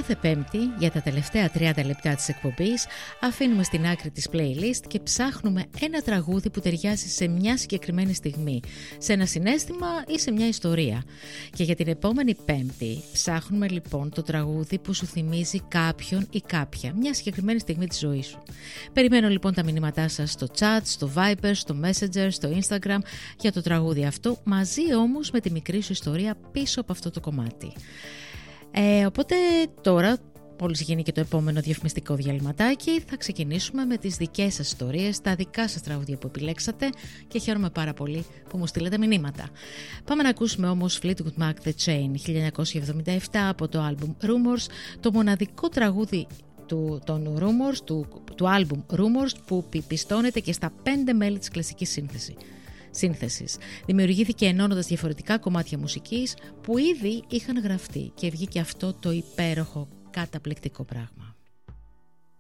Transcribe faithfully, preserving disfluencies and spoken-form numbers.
κάθε Πέμπτη, για τα τελευταία τριάντα λεπτά της εκπομπής, αφήνουμε στην άκρη της playlist και ψάχνουμε ένα τραγούδι που ταιριάζει σε μια συγκεκριμένη στιγμή, σε ένα συναίσθημα ή σε μια ιστορία. Και για την επόμενη Πέμπτη ψάχνουμε λοιπόν το τραγούδι που σου θυμίζει κάποιον ή κάποια, μια συγκεκριμένη στιγμή της ζωής σου. Περιμένω λοιπόν τα μηνύματά σας στο chat, στο Viber, στο Messenger, στο Instagram για το τραγούδι αυτό, μαζί όμως με τη μικρή σου ιστορία πίσω από αυτό το κομμάτι. Ε, οπότε τώρα, μόλις γίνει και το επόμενο διαφημιστικό διαλυματάκι, θα ξεκινήσουμε με τις δικές σας ιστορίες, τα δικά σας τραγούδια που επιλέξατε και χαίρομαι πάρα πολύ που μου στείλετε μηνύματα. Πάμε να ακούσουμε όμως Fleetwood Mac The Chain χίλια εννιακόσια εβδομήντα επτά από το άλμπουμ Rumors, το μοναδικό τραγούδι του, των Rumors, του, του άλμπουμ Rumors που πιστώνεται και στα πέντε μέλη της κλασικής σύνθεσης. Σύνθεσης. Δημιουργήθηκε ενώνοντας διαφορετικά κομμάτια μουσικής που ήδη είχαν γραφτεί και βγήκε αυτό το υπέροχο καταπληκτικό πράγμα.